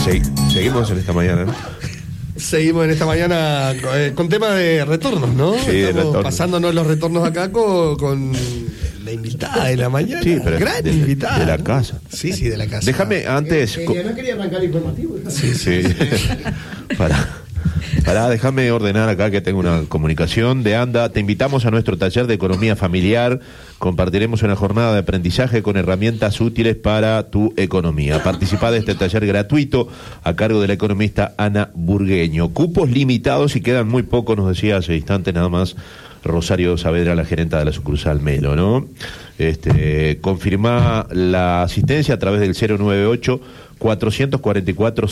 Seguimos en esta mañana, ¿no? Seguimos en esta mañana con tema de retornos, ¿no? Sí, de retornos. Pasándonos los retornos acá con la invitada de la mañana. Sí, pero gran de, invitada. de la casa. Sí, de la casa. Déjame antes. Yo no quería arrancar informativo. Sí. Pará, déjame ordenar acá que tengo una comunicación de ANDA. Te invitamos a nuestro taller de economía familiar. Compartiremos una jornada de aprendizaje con herramientas útiles para tu economía. Participá de este taller gratuito a cargo de la economista Ana Burgueño. Cupos limitados y quedan muy pocos, nos decía hace instantes nada más Rosario Saavedra, la gerenta de la sucursal Melo, ¿no? Confirmá la asistencia a través del 098 444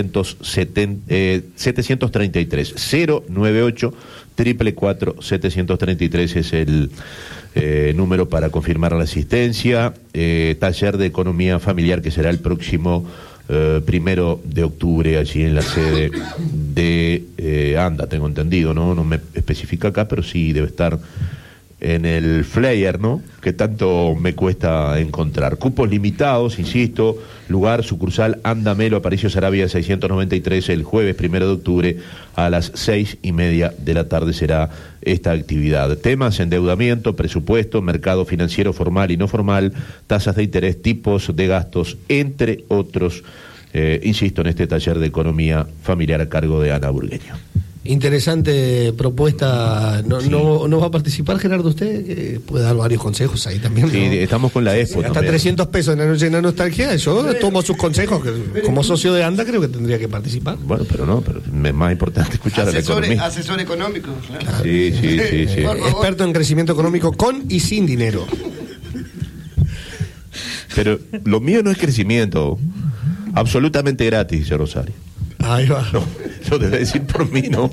733 098 444 733 es el número para confirmar la asistencia. Taller de economía familiar que será el próximo 1 de octubre allí en la sede de ANDA, tengo entendido, ¿no? No me especifica acá, pero sí debe estar en el flyer, ¿no? Que tanto me cuesta encontrar. Cupos limitados, insisto, lugar, sucursal ANDA Melo, Aparicio Saravia 693, el jueves 1 de octubre a las 6:30 de la tarde será esta actividad. Temas: endeudamiento, presupuesto, mercado financiero formal y no formal, tasas de interés, tipos de gastos, entre otros, insisto, en este taller de economía familiar a cargo de Ana Burgueño. Interesante propuesta. ¿No va a participar, Gerardo, usted? Que puede dar varios consejos ahí también, ¿no? Sí, estamos con la Expo. Hasta también. 300 pesos en la noche de la nostalgia. Yo tomo sus consejos. Que como socio de ANDA creo que tendría que participar. Bueno, pero es más importante escuchar a la economía. Asesor económico, claro. Sí. Experto en crecimiento económico con y sin dinero. Pero lo mío no es crecimiento. Absolutamente gratis, dice Rosario. Ahí va. No, lo debe decir por mí, ¿no?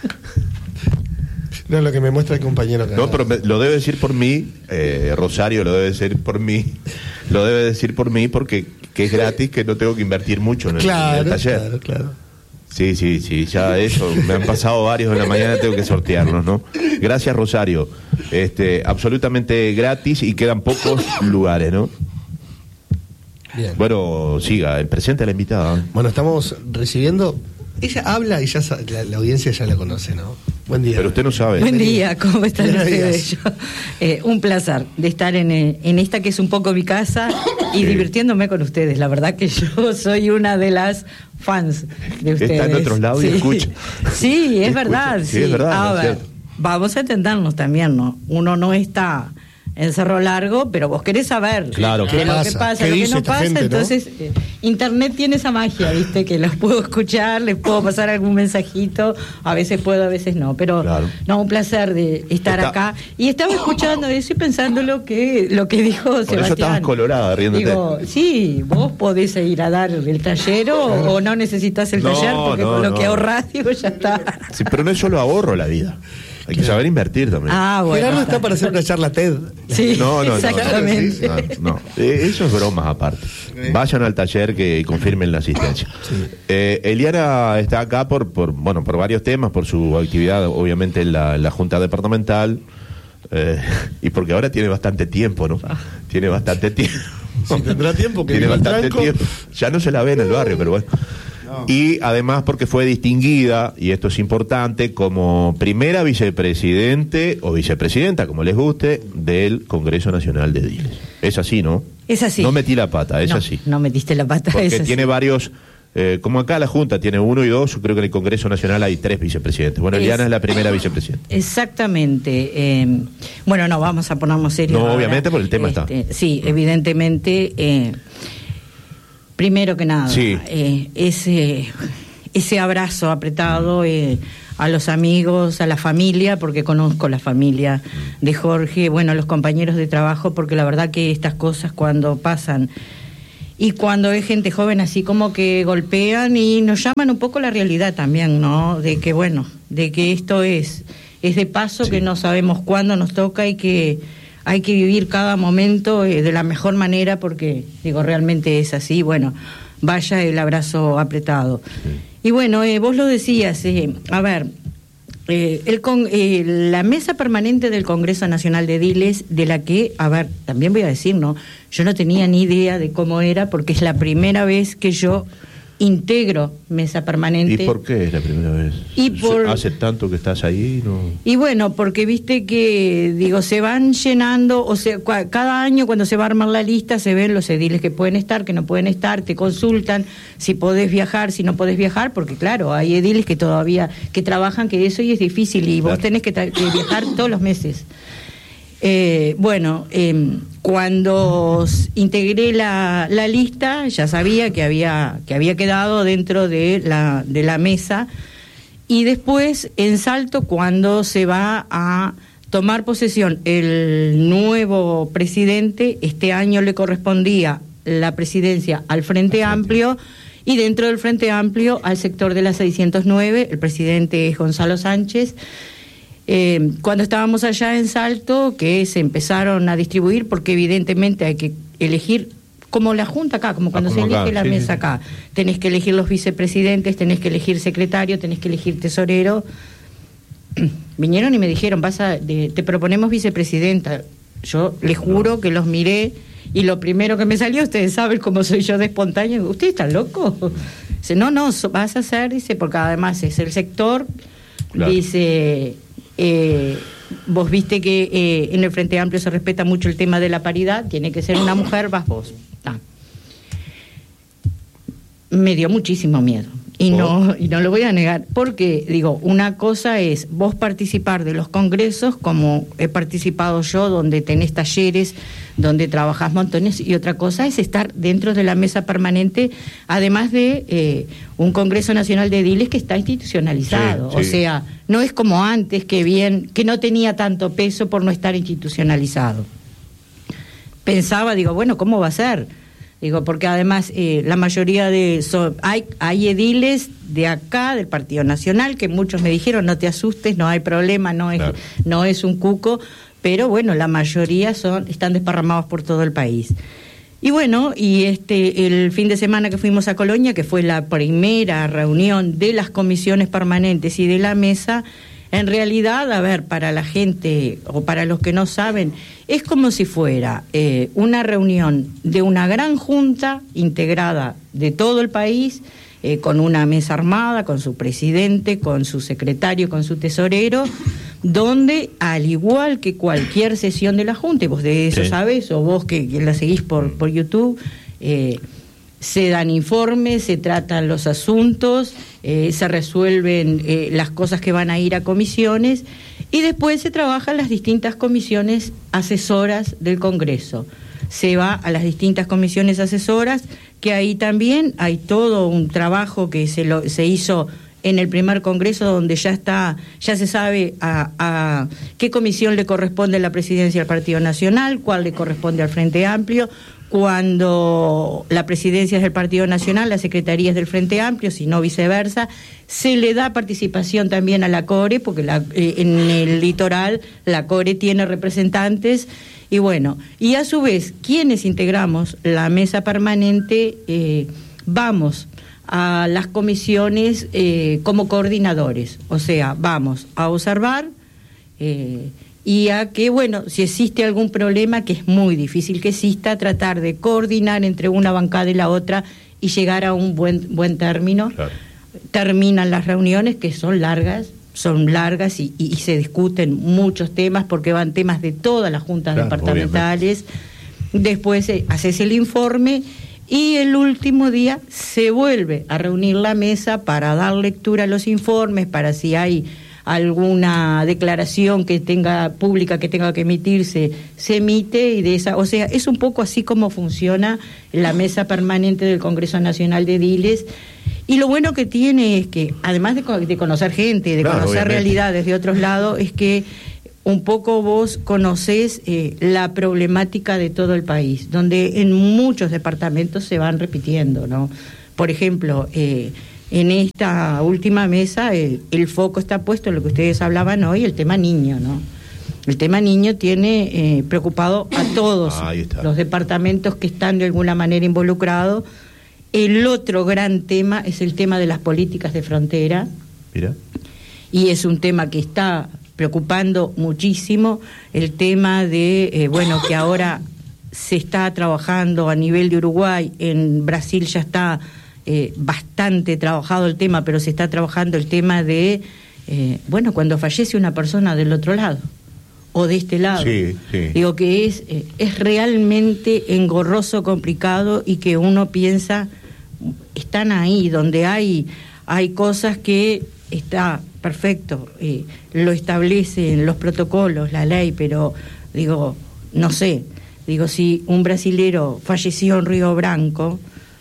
No, lo que me muestra el compañero acá. No, pero lo debe decir por mí, Rosario lo debe decir por mí. Lo debe decir por mí porque que es gratis, que no tengo que invertir mucho en el taller. Claro. Sí, ya eso. Me han pasado varios en la mañana, tengo que sortearlos, ¿no? Gracias, Rosario. Absolutamente gratis y quedan pocos lugares, ¿no? Bien. Bueno, siga, presente a la invitada. Bueno, estamos recibiendo. Ella habla y ya la audiencia ya la conoce, ¿no? Buen día. Pero usted no sabe. Buen día, ¿cómo están Buenos ustedes? Un placer de estar en esta que es un poco mi casa y Sí. divirtiéndome con ustedes. La verdad que yo soy una de las fans de ustedes. Está en otros lados y escucha. Sí, es Escucha. verdad. Sí, es verdad, A es ver, cierto. vamos a entendernos también, ¿no? Uno no está en Cerro Largo, pero vos querés saber Claro. de ¿Qué lo pasa? que pasa, ¿Qué lo que dice no esta pasa. gente, no? Entonces, Internet tiene esa magia, ¿viste? Que los puedo escuchar, les puedo pasar algún mensajito, a veces puedo, a veces no, pero Claro. no, un placer de estar acá. Y estaba escuchando eso y pensando lo que dijo Por Sebastián. eso estabas colorada, riéndote. Digo, sí, vos podés ir a dar el taller o no necesitas el taller porque con lo que ahorrás, digo, ya está. Sí, pero no es solo ahorro la vida. Hay que saber invertir también. Ah, bueno. Gerardo está para hacer una charla TED. Sí, No, exactamente. no. Eso es bromas aparte. Vayan al taller y confirmen la asistencia. Eliana está acá por varios temas, por su actividad obviamente en la Junta Departamental, y porque ahora tiene bastante tiempo, ¿no? Tiene bastante tiempo. Si tendrá tiempo, que Tiene viva el bastante tranco. tiempo. Ya no se la ve en el barrio, pero bueno. Y además porque fue distinguida, y esto es importante, como primera vicepresidente o vicepresidenta, como les guste, del Congreso Nacional de Diles. Es así, ¿no? Es así. No metí la pata, es No, así. No metiste la pata. Porque es así. tiene varios, como acá la Junta tiene 1 y 2, yo creo que en el Congreso Nacional hay 3 vicepresidentes. Bueno, Eliana es la primera vicepresidenta. Exactamente. Bueno, no, vamos a ponernos serios. No, ahora. obviamente, por el tema está. Sí, evidentemente. Primero que nada, Sí. ese abrazo apretado a los amigos, a la familia, porque conozco la familia de Jorge, bueno, a los compañeros de trabajo, porque la verdad que estas cosas cuando pasan y cuando es gente joven así como que golpean y nos llaman un poco la realidad también, ¿no? De que bueno, de que esto es de paso, Sí. que no sabemos cuándo nos toca y que hay que vivir cada momento de la mejor manera porque, digo, realmente es así. Bueno, vaya el abrazo apretado. Sí. Y bueno, vos lo decías, a ver, la mesa permanente del Congreso Nacional de Diles, de la que, a ver, también voy a decir, ¿no? Yo no tenía ni idea de cómo era porque es la primera vez que yo integro mesa permanente. ¿Y por qué es la primera vez? ¿Hace tanto que estás ahí? ¿No? Y bueno, porque viste que, digo, se van llenando, o sea, cada año cuando se va a armar la lista se ven los ediles que pueden estar, que no pueden estar, te consultan si podés viajar, si no podés viajar, porque claro, hay ediles que todavía, que trabajan, que eso y es difícil, y vos tenés que viajar todos los meses. Cuando integré la lista, ya sabía que había quedado dentro de la mesa, y después en Salto, cuando se va a tomar posesión el nuevo presidente, este año le correspondía la presidencia al Frente Amplio, y dentro del Frente Amplio al sector de la 609, el presidente es Gonzalo Sánchez. Cuando estábamos allá en Salto, que se empezaron a distribuir, porque evidentemente hay que elegir, como la Junta acá, como cuando se elige la mesa acá, tenés que elegir los vicepresidentes, tenés que elegir secretario, tenés que elegir tesorero. Vinieron y me dijeron, te proponemos vicepresidenta. Yo les juro que los miré, y lo primero que me salió, ustedes saben cómo soy yo de espontánea, ¿usted está loco? Dice, no, vas a ser, dice, porque además es el sector, claro. Dice... vos viste que en el Frente Amplio se respeta mucho el tema de la paridad, tiene que ser una mujer, vas vos. Me dio muchísimo miedo y no lo voy a negar, porque digo, una cosa es vos participar de los congresos, como he participado yo, donde tenés talleres, donde trabajás montones, y otra cosa es estar dentro de la mesa permanente, además de un Congreso Nacional de Ediles que está institucionalizado. Sí. O sea, no es como antes, que no tenía tanto peso por no estar institucionalizado. Pensaba, digo, bueno, ¿cómo va a ser? Digo, porque además la mayoría hay ediles de acá, del Partido Nacional, que muchos me dijeron, no te asustes, no hay problema, no es un cuco, pero bueno, la mayoría están desparramados por todo el país. Y bueno, el fin de semana que fuimos a Colonia, que fue la primera reunión de las comisiones permanentes y de la mesa, en realidad, a ver, para la gente o para los que no saben, es como si fuera una reunión de una gran junta integrada de todo el país, con una mesa armada, con su presidente, con su secretario, con su tesorero, donde, al igual que cualquier sesión de la junta, y vos de eso sabés, o vos que la seguís por YouTube, se dan informes, se tratan los asuntos, se resuelven las cosas que van a ir a comisiones, y después se trabajan las distintas comisiones asesoras del Congreso. Se va a las distintas comisiones asesoras, que ahí también hay todo un trabajo que se hizo en el primer Congreso, donde ya se sabe a qué comisión le corresponde la presidencia del Partido Nacional, cuál le corresponde al Frente Amplio. Cuando la presidencia es del Partido Nacional, la secretaría es del Frente Amplio, si no viceversa. Se le da participación también a la CORE, porque en el litoral la CORE tiene representantes. Y bueno, y a su vez, quienes integramos la mesa permanente, vamos a las comisiones como coordinadores. O sea, vamos a observar y a que, bueno, si existe algún problema, que es muy difícil que exista, tratar de coordinar entre una bancada y la otra y llegar a un buen término. Claro. Terminan las reuniones, que son largas y se discuten muchos temas, porque van temas de todas las juntas departamentales. Obviamente. Después haces el informe y el último día se vuelve a reunir la mesa para dar lectura a los informes, para si hay alguna declaración pública que tenga que emitirse, se emite, y o sea, es un poco así como funciona la mesa permanente del Congreso Nacional de Ediles. Y lo bueno que tiene es que, además de conocer gente, de conocer obviamente realidades de otros lados, es que un poco vos conocés la problemática de todo el país, donde en muchos departamentos se van repitiendo, ¿no? Por ejemplo, en esta última mesa el foco está puesto en lo que ustedes hablaban hoy, el tema niño, ¿no? El tema niño tiene preocupado a todos los departamentos que están de alguna manera involucrados. El otro gran tema es el tema de las políticas de frontera. Mira. Y es un tema que está preocupando muchísimo, el tema de, que ahora se está trabajando a nivel de Uruguay, en Brasil ya está bastante trabajado el tema, pero se está trabajando el tema de, cuando fallece una persona del otro lado o de este lado. Sí. Digo que es realmente engorroso, complicado, y que uno piensa, están ahí, donde hay cosas que está perfecto, lo establecen los protocolos, la ley, pero digo, no sé, si un brasilero falleció en Río Branco,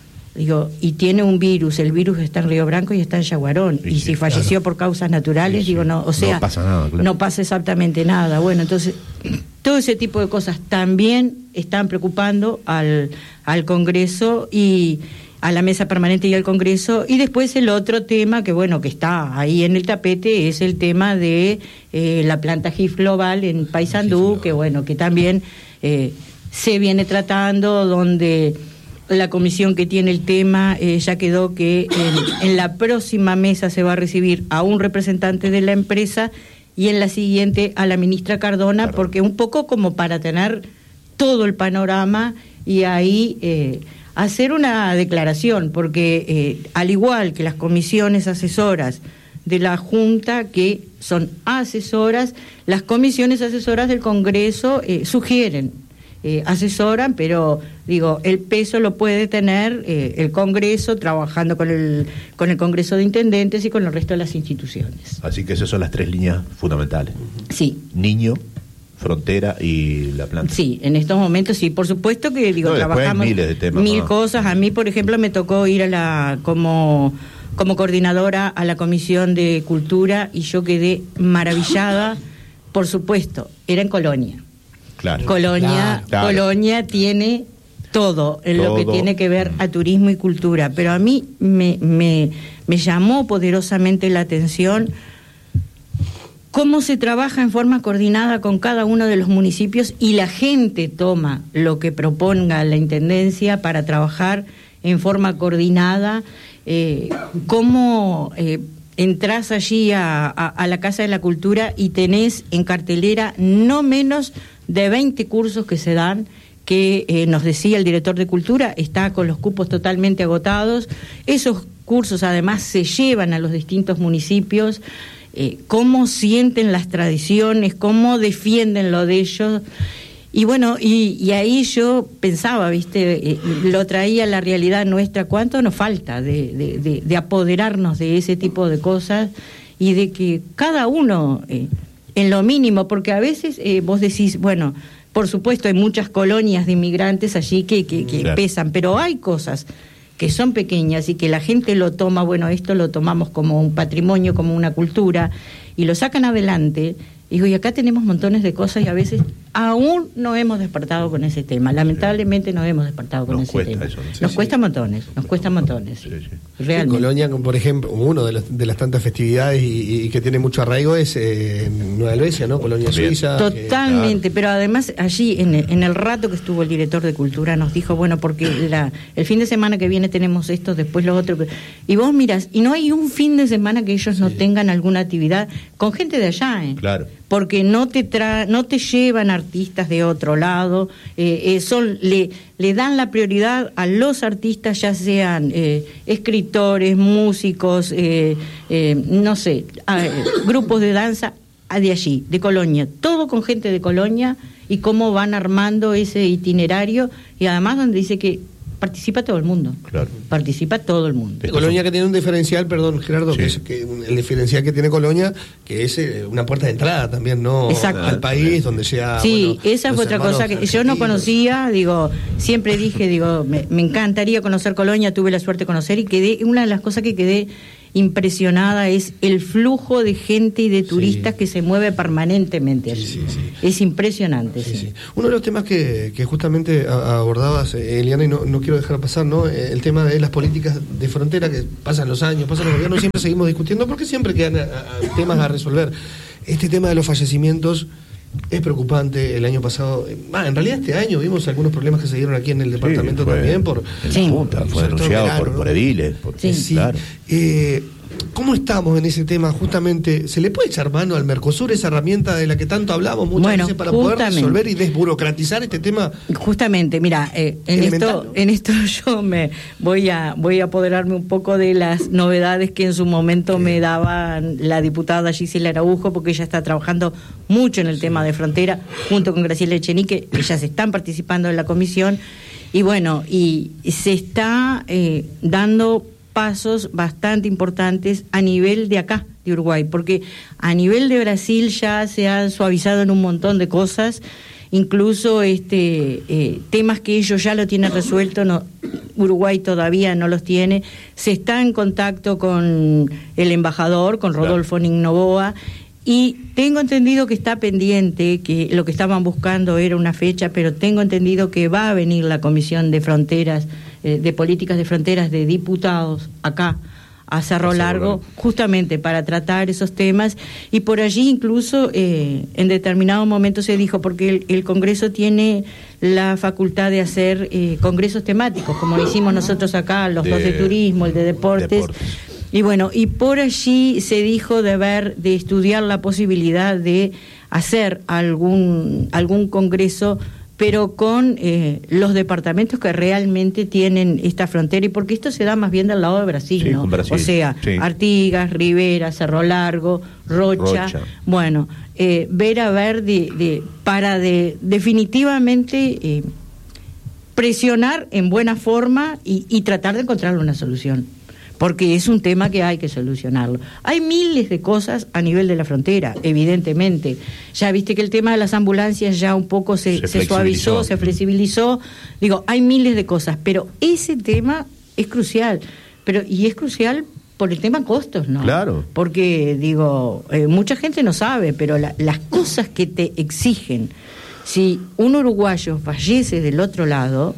y tiene un virus, el virus está en Río Branco y está en Yaguarón, y si falleció por causas naturales, no pasa nada, claro. No pasa exactamente nada. Bueno, entonces, todo ese tipo de cosas también están preocupando al Congreso y a la mesa permanente y al Congreso. Y después el otro tema que está ahí en el tapete es el tema de la planta GIF global en Paysandú, que también se viene tratando, donde la comisión que tiene el tema ya quedó que en la próxima mesa se va a recibir a un representante de la empresa y en la siguiente a la ministra Cardona, porque un poco como para tener todo el panorama y ahí hacer una declaración, porque al igual que las comisiones asesoras de la Junta, que son asesoras, las comisiones asesoras del Congreso sugieren, asesoran, pero el peso lo puede tener el Congreso, trabajando con el Congreso de Intendentes y con el resto de las instituciones. Así que esas son las 3 líneas fundamentales. Sí. Niño, frontera y la planta. Sí, en estos momentos sí, por supuesto que trabajamos miles de temas, cosas. A mí, por ejemplo, me tocó ir como coordinadora a la Comisión de Cultura y yo quedé maravillada. Por supuesto, era en Colonia. Claro. Colonia tiene todo en lo que tiene que ver a turismo y cultura, pero a mí me llamó poderosamente la atención cómo se trabaja en forma coordinada con cada uno de los municipios y la gente toma lo que proponga la Intendencia para trabajar en forma coordinada, cómo entrás allí a la Casa de la Cultura y tenés en cartelera no menos de 20 cursos que se dan, que nos decía el director de Cultura, está con los cupos totalmente agotados. Esos cursos además se llevan a los distintos municipios, cómo sienten las tradiciones, cómo defienden lo de ellos. Y bueno, y ahí yo pensaba, lo traía a la realidad nuestra, cuánto nos falta de apoderarnos de ese tipo de cosas y de que cada uno, en lo mínimo, porque a veces vos decís, por supuesto hay muchas colonias de inmigrantes allí que claro, pesan, pero hay cosas que son pequeñas y que la gente lo toma, esto lo tomamos como un patrimonio, como una cultura, y lo sacan adelante. Y acá tenemos montones de cosas y a veces aún no hemos despertado con ese tema. Lamentablemente no hemos despertado con ese tema. Nos cuesta montones, sí. Realmente. Colonia, por ejemplo, uno de las tantas festividades y que tiene mucho arraigo es Nueva Helvecia, ¿no? Colonia Suiza. Totalmente, pero además allí en el rato que estuvo el director de Cultura nos dijo, porque el fin de semana que viene tenemos esto, después lo otro. Y vos mirás, y no hay un fin de semana que ellos no tengan alguna actividad con gente de allá, Claro. Porque no te llevan artistas de otro lado, le dan la prioridad a los artistas, ya sean escritores, músicos, grupos de danza de allí, de Colonia, todo con gente de Colonia, y cómo van armando ese itinerario, y además donde dice que participa todo el mundo. Claro. Participa todo el mundo. Colonia que tiene un diferencial, perdón Gerardo, sí, el diferencial que tiene Colonia, que es una puerta de entrada también, ¿no? Exacto. Al país, donde sea. Sí, esa fue otra cosa que yo no conocía, siempre dije, me encantaría conocer Colonia, tuve la suerte de conocer y una de las cosas que quedé impresionada es el flujo de gente y de turistas que se mueve permanentemente allí. Sí. Es impresionante. Sí. Uno de los temas que justamente abordabas, Eliana, y no quiero dejar pasar, ¿no? El tema de las políticas de frontera, que pasan los años, pasan los gobiernos, siempre seguimos discutiendo porque siempre quedan temas a resolver. Este tema de los fallecimientos es preocupante. El año pasado, en realidad este año vimos algunos problemas que se dieron aquí en el departamento también fue denunciado por ediles. Claro. ¿Cómo estamos en ese tema? Justamente, ¿se le puede echar mano al Mercosur, esa herramienta de la que tanto hablamos muchas veces para poder resolver y desburocratizar este tema? Justamente, mira, en esto yo me voy a apoderarme un poco de las novedades que en su momento me daba la diputada Gisela Araujo, porque ella está trabajando mucho en el tema de frontera, junto con Graciela Echenique, ellas están participando en la comisión, y bueno, y se está dando pasos bastante importantes a nivel de acá, de Uruguay, porque a nivel de Brasil ya se han suavizado en un montón de cosas, incluso temas que ellos ya lo tienen resuelto, Uruguay todavía no los tiene. Se está en contacto con el embajador, con Rodolfo Nignoboa, y tengo entendido que está pendiente, que lo que estaban buscando era una fecha, pero tengo entendido que va a venir la Comisión de Fronteras, de Políticas de Fronteras de Diputados acá a Cerro Largo, justamente para tratar esos temas, y por allí incluso en determinado momento se dijo, porque el Congreso tiene la facultad de hacer congresos temáticos, como hicimos nosotros acá, los dos de turismo, el de deportes. Y bueno, y por allí se dijo de estudiar la posibilidad de hacer algún congreso, pero con los departamentos que realmente tienen esta frontera, y porque esto se da más bien del lado de Brasil, ¿no? Brasil, o sea, sí. Artigas, Rivera, Cerro Largo, Rocha. Bueno, para definitivamente presionar en buena forma y tratar de encontrar una solución, porque es un tema que hay que solucionarlo. Hay miles de cosas a nivel de la frontera, evidentemente. Ya viste que el tema de las ambulancias ya un poco se suavizó, se flexibilizó. Digo, hay miles de cosas, pero ese tema es crucial. Y es crucial por el tema costos, ¿no? Claro. Porque, digo, mucha gente no sabe, pero las cosas que te exigen, si un uruguayo fallece del otro lado,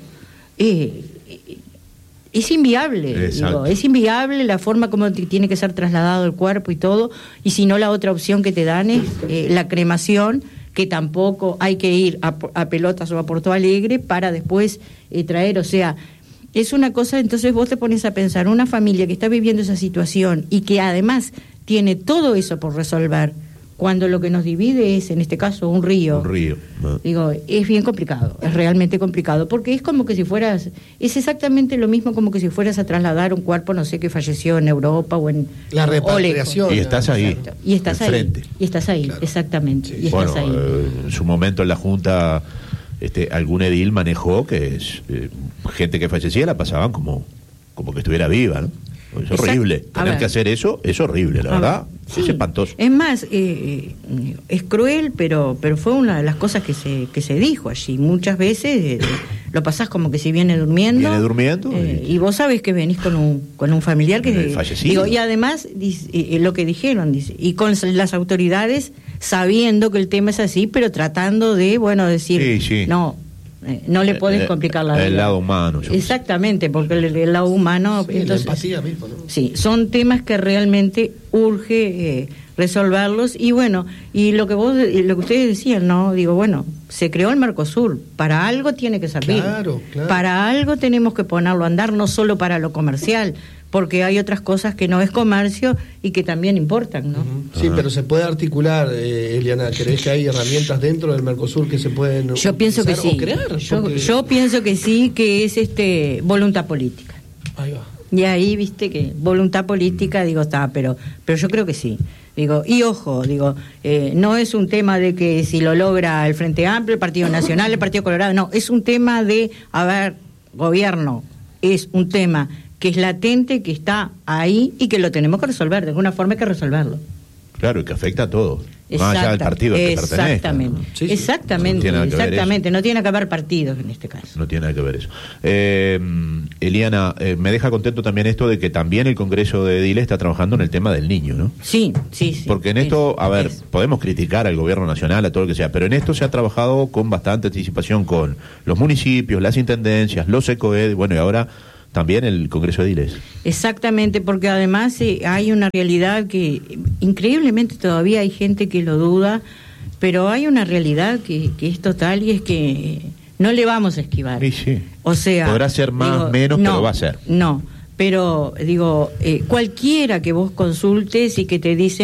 es inviable, es inviable la forma como tiene que ser trasladado el cuerpo y todo, y si no, la otra opción que te dan es la cremación, que tampoco hay que ir a Pelotas o a Porto Alegre para después traer, o sea, es una cosa. Entonces vos te pones a pensar, una familia que está viviendo esa situación y que además tiene todo eso por resolver, cuando lo que nos divide es, en este caso, un río. ¿No? Digo, es bien complicado, es realmente complicado, porque es como que si fueras, es exactamente lo mismo como que si fueras a trasladar un cuerpo, no sé, que falleció en Europa o en... La repatriación. Y estás ahí. Exacto. Y estás ahí. Frente. Y estás ahí, claro. Exactamente. Sí. Y bueno, estás ahí. En su momento en la Junta, algún edil manejó que gente que fallecía la pasaban como que estuviera viva, ¿no? Es horrible. Tener que hacer eso es horrible, la verdad. Sí. Es espantoso. Es más, es cruel, pero fue una de las cosas que se dijo allí. Muchas veces lo pasás como que si viene durmiendo. Viene durmiendo. Y vos sabés que venís con un familiar que... fallecido. Y además, lo que dijeron, y con las autoridades sabiendo que el tema es así, pero tratando de, decir, no le podés complicar la vida. El lado humano. Exactamente, porque el lado humano... Sí, entonces, la empatía mismo, ¿no? Sí, son temas que realmente urge resolverlos. Y bueno, y lo que ustedes decían, ¿no? Digo, se creó el Mercosur, para algo tiene que servir. Claro. Para algo tenemos que ponerlo a andar, no solo para lo comercial, porque hay otras cosas que no es comercio y que también importan, ¿no? Sí, pero se puede articular, Eliana. ¿Crees que hay herramientas dentro del Mercosur que se pueden Yo pienso que sí. Crear? Yo pienso que sí, que es voluntad política. Ahí va. Y ahí, viste, que voluntad política, está, pero yo creo que sí. Y ojo, no es un tema de que si lo logra el Frente Amplio, el Partido Nacional, el Partido Colorado, no, es un tema de, gobierno, es un tema que es latente, que está ahí y que lo tenemos que resolver, de alguna forma hay que resolverlo. Claro, y que afecta a todos, más allá del partido al que pertenezca. Exactamente, ¿no? Sí. Exactamente, no tiene que haber partidos en este caso. No tiene nada que ver eso. Eliana, me deja contento también esto de que también el Congreso de Ediles está trabajando en el tema del niño, ¿no? Sí. Porque en esto, podemos criticar al gobierno nacional, a todo lo que sea, pero en esto se ha trabajado con bastante anticipación con los municipios, las intendencias, los ECOED, y ahora también el Congreso de Ediles. Exactamente, porque además hay una realidad que increíblemente todavía hay gente que lo duda, pero hay una realidad que es total, y es que no le vamos a esquivar. Sí. O sea, podrá ser más, menos, pero va a ser. No, pero digo, cualquiera que vos consultes y que te dice